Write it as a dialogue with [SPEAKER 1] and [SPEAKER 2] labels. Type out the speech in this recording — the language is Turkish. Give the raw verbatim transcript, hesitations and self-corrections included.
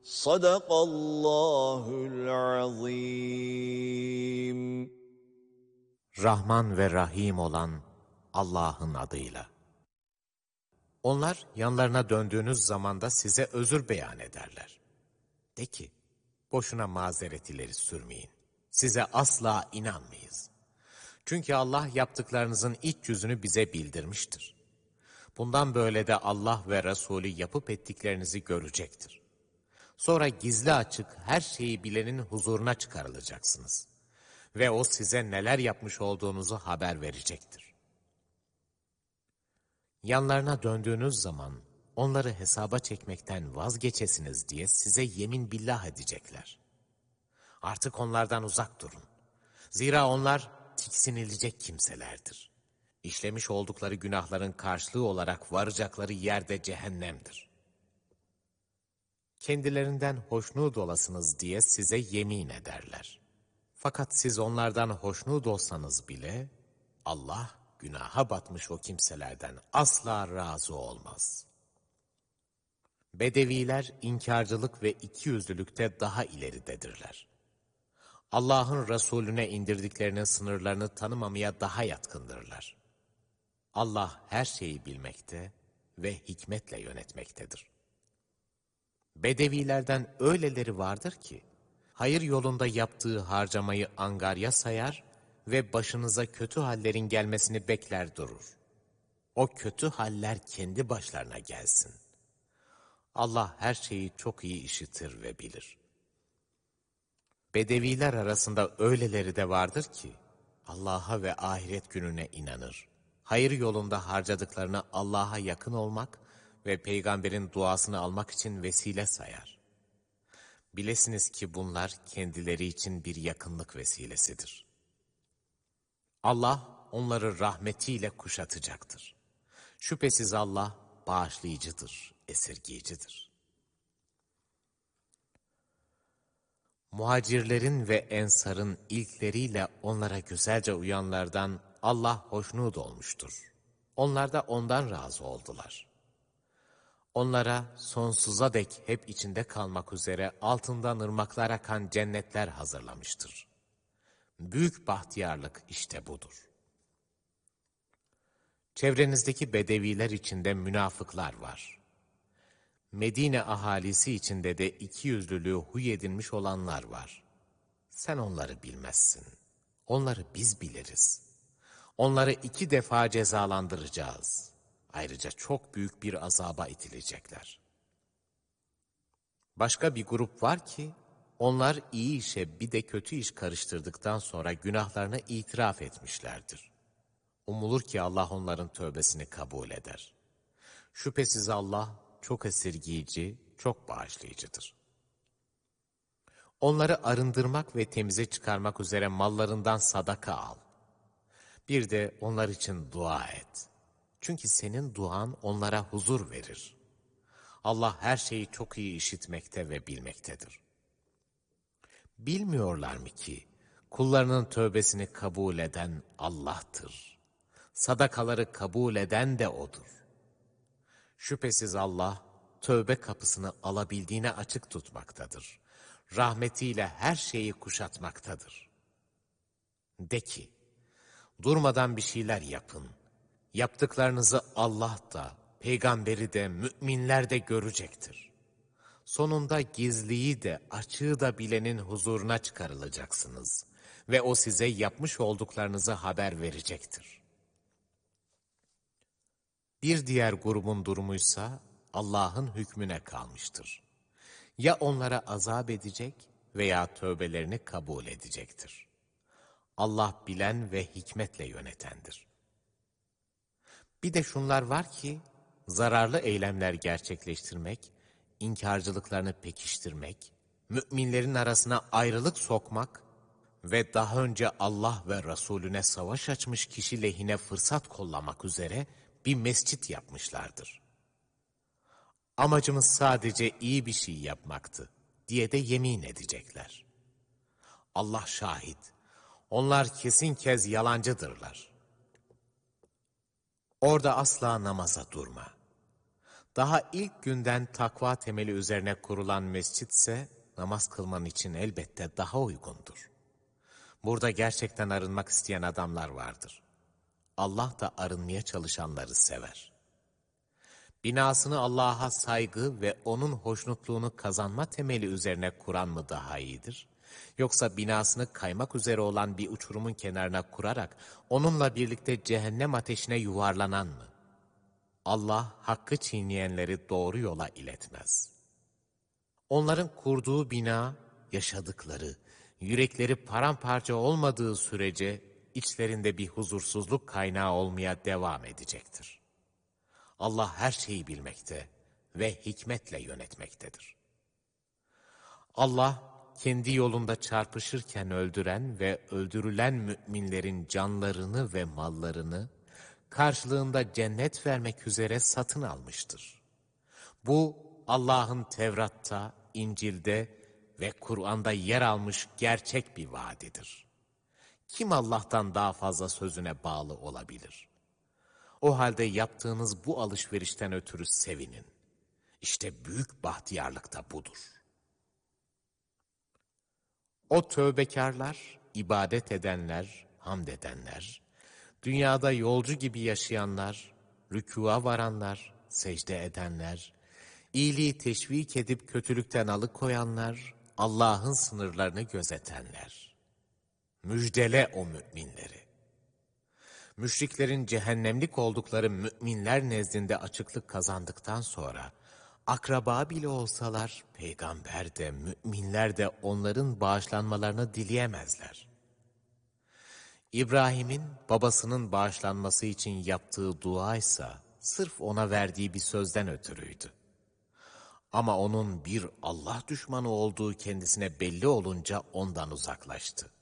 [SPEAKER 1] Sadakallahul azim.
[SPEAKER 2] Rahman ve Rahim olan Allah'ın adıyla. Onlar yanlarına döndüğünüz zamanda size özür beyan ederler. De ki, boşuna mazeret ileri sürmeyin. Size asla inanmayız. Çünkü Allah yaptıklarınızın iç yüzünü bize bildirmiştir. Bundan böyle de Allah ve Resulü yapıp ettiklerinizi görecektir. Sonra gizli açık her şeyi bilenin huzuruna çıkarılacaksınız. Ve o size neler yapmış olduğunuzu haber verecektir. Yanlarına döndüğünüz zaman onları hesaba çekmekten vazgeçesiniz diye size yemin billah edecekler. Artık onlardan uzak durun. Zira onlar tiksinilecek kimselerdir. İşlemiş oldukları günahların karşılığı olarak varacakları yerde cehennemdir. Kendilerinden hoşnut olasınız diye size yemin ederler. Fakat siz onlardan hoşnut olsanız bile Allah günaha batmış o kimselerden asla razı olmaz. Bedeviler inkarcılık ve ikiyüzlülükte daha ileridedirler. Allah'ın Resulüne indirdiklerinin sınırlarını tanımamaya daha yatkındırlar. Allah her şeyi bilmekte ve hikmetle yönetmektedir. Bedevilerden öyleleri vardır ki, hayır yolunda yaptığı harcamayı angarya sayar ve başınıza kötü hallerin gelmesini bekler durur. O kötü haller kendi başlarına gelsin. Allah her şeyi çok iyi işitir ve bilir. Bedeviler arasında öyleleri de vardır ki, Allah'a ve ahiret gününe inanır. Hayır yolunda harcadıklarını Allah'a yakın olmak ve peygamberin duasını almak için vesile sayar. Bilesiniz ki bunlar kendileri için bir yakınlık vesilesidir. Allah onları rahmetiyle kuşatacaktır. Şüphesiz Allah bağışlayıcıdır, esirgeyicidir. Muhacirlerin ve ensarın ilkleriyle onlara güzelce uyanlardan Allah hoşnut olmuştur. Onlar da ondan razı oldular. Onlara sonsuza dek hep içinde kalmak üzere altından ırmaklar akan cennetler hazırlamıştır. Büyük bahtiyarlık işte budur. Çevrenizdeki bedeviler içinde münafıklar var. Medine ahalisi içinde de ikiyüzlülüğü huy edinmiş olanlar var. Sen onları bilmezsin. Onları biz biliriz. Onları iki defa cezalandıracağız. Ayrıca çok büyük bir azaba itilecekler. Başka bir grup var ki, onlar iyi işe bir de kötü iş karıştırdıktan sonra günahlarını itiraf etmişlerdir. Umulur ki Allah onların tövbesini kabul eder. Şüphesiz Allah çok esirgiyici, çok bağışlayıcıdır. Onları arındırmak ve temize çıkarmak üzere mallarından sadaka al. Bir de onlar için dua et. Çünkü senin duan onlara huzur verir. Allah her şeyi çok iyi işitmekte ve bilmektedir. Bilmiyorlar mı ki kullarının tövbesini kabul eden Allah'tır. Sadakaları kabul eden de O'dur. Şüphesiz Allah tövbe kapısını alabildiğine açık tutmaktadır. Rahmetiyle her şeyi kuşatmaktadır. De ki, durmadan bir şeyler yapın. Yaptıklarınızı Allah da, peygamberi de, müminler de görecektir. Sonunda gizliyi de, açığı da bilenin huzuruna çıkarılacaksınız. Ve o size yapmış olduklarınızı haber verecektir. Bir diğer grubun durumuysa Allah'ın hükmüne kalmıştır. Ya onlara azap edecek veya tövbelerini kabul edecektir. Allah bilen ve hikmetle yönetendir. Bir de şunlar var ki, zararlı eylemler gerçekleştirmek, inkarcılıklarını pekiştirmek, müminlerin arasına ayrılık sokmak ve daha önce Allah ve Resulüne savaş açmış kişi lehine fırsat kollamak üzere bir mescit yapmışlardır. Amacımız sadece iyi bir şey yapmaktı diye de yemin edecekler. Allah şahit, onlar kesin kez yalancıdırlar. Orada asla namaza durma. Daha ilk günden takva temeli üzerine kurulan mescitse namaz kılman için elbette daha uygundur. Burada gerçekten arınmak isteyen adamlar vardır. Allah da arınmaya çalışanları sever. Binasını Allah'a saygı ve O'nun hoşnutluğunu kazanma temeli üzerine kuran mı daha iyidir? Yoksa binasını kaymak üzere olan bir uçurumun kenarına kurarak onunla birlikte cehennem ateşine yuvarlanan mı? Allah hakkı çiğneyenleri doğru yola iletmez. Onların kurduğu bina, yaşadıkları, yürekleri paramparça olmadığı sürece içlerinde bir huzursuzluk kaynağı olmaya devam edecektir. Allah her şeyi bilmekte ve hikmetle yönetmektedir. Allah kendi yolunda çarpışırken öldüren ve öldürülen müminlerin canlarını ve mallarını karşılığında cennet vermek üzere satın almıştır. Bu Allah'ın Tevrat'ta, İncil'de ve Kur'an'da yer almış gerçek bir vaadidir. Kim Allah'tan daha fazla sözüne bağlı olabilir? O halde yaptığınız bu alışverişten ötürü sevinin. İşte büyük bahtiyarlık da budur. O tövbekarlar, ibadet edenler, hamd edenler, dünyada yolcu gibi yaşayanlar, rükûa varanlar, secde edenler, iyiliği teşvik edip kötülükten alıkoyanlar, Allah'ın sınırlarını gözetenler. Müjdele o müminleri. Müşriklerin cehennemlik oldukları müminler nezdinde açıklık kazandıktan sonra, akraba bile olsalar, peygamber de, müminler de onların bağışlanmalarını dileyemezler. İbrahim'in babasının bağışlanması için yaptığı dua ise sırf ona verdiği bir sözden ötürüydü. Ama onun bir Allah düşmanı olduğu kendisine belli olunca ondan uzaklaştı.